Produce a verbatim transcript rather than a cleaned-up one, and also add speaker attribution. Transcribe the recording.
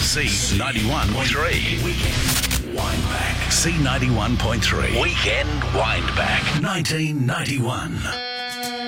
Speaker 1: C ninety-one point three. Weekend Windback. C ninety-one point three. Weekend Windback. nineteen ninety-one.